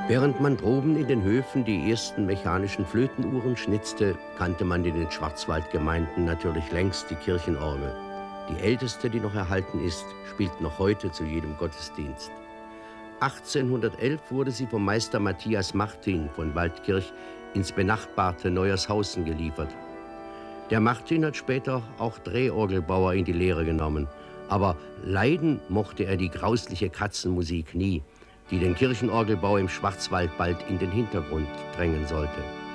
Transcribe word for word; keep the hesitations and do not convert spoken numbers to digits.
Während man droben in den Höfen die ersten mechanischen Flötenuhren schnitzte, kannte man in den Schwarzwaldgemeinden natürlich längst die Kirchenorgel. Die älteste, die noch erhalten ist, spielt noch heute zu jedem Gottesdienst. achtzehnhundertelf wurde sie vom Meister Matthias Martin von Waldkirch ins benachbarte Neuershausen geliefert. Der Martin hat später auch Drehorgelbauer in die Lehre genommen. Aber leiden mochte er die grausliche Katzenmusik nie, die den Kirchenorgelbau im Schwarzwald bald in den Hintergrund drängen sollte.